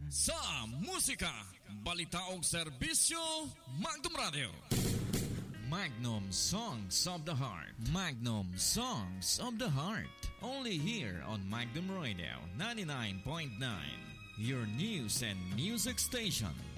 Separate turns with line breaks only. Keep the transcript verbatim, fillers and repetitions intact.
Sa musika, balita og serbisyo, Magnum Radio. Magnum Songs of the Heart. Magnum Songs of the Heart. Only here on Magnum Radio ninety-nine point nine. Your news and music station.